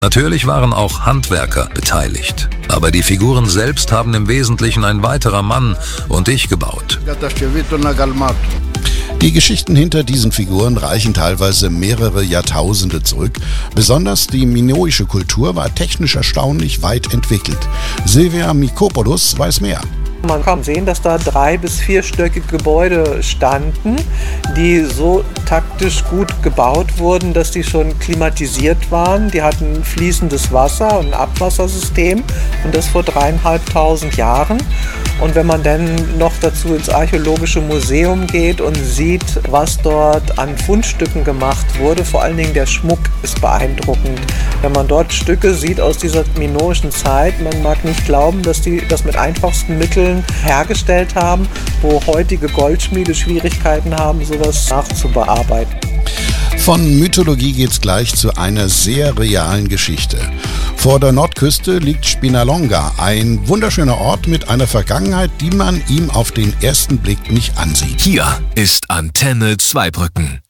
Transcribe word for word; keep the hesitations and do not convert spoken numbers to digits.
Natürlich waren auch Handwerker beteiligt, aber die Figuren selbst haben im Wesentlichen ein weiterer Mann und ich gebaut. Die Geschichten hinter diesen Figuren reichen teilweise mehrere Jahrtausende zurück. Besonders die minoische Kultur war technisch erstaunlich weit entwickelt. Silvia Mikopoulos weiß mehr. Man kann sehen, dass da drei- bis vierstöckige Gebäude standen, die so taktisch gut gebaut wurden, dass die schon klimatisiert waren. Die hatten fließendes Wasser und ein Abwassersystem und das vor dreieinhalbtausend Jahren. Und wenn man dann noch dazu ins Archäologische Museum geht und sieht, was dort an Fundstücken gemacht wurde, vor allen Dingen der Schmuck ist beeindruckend. Wenn man dort Stücke sieht aus dieser minoischen Zeit, man mag nicht glauben, dass die das mit einfachsten Mitteln hergestellt haben, wo heutige Goldschmiede Schwierigkeiten haben, sowas nachzubearbeiten. Von Mythologie geht's gleich zu einer sehr realen Geschichte. Vor der Nordküste liegt Spinalonga, ein wunderschöner Ort mit einer Vergangenheit, die man ihm auf den ersten Blick nicht ansieht. Hier ist Antenne Zweibrücken.